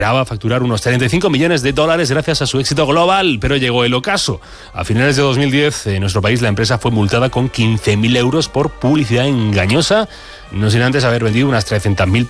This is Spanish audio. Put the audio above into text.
esperaba facturar unos 35 millones de dólares gracias a su éxito global, pero llegó el ocaso. A finales de 2010, en nuestro país, la empresa fue multada con 15.000 euros por publicidad engañosa, no sin antes haber vendido unas 300.000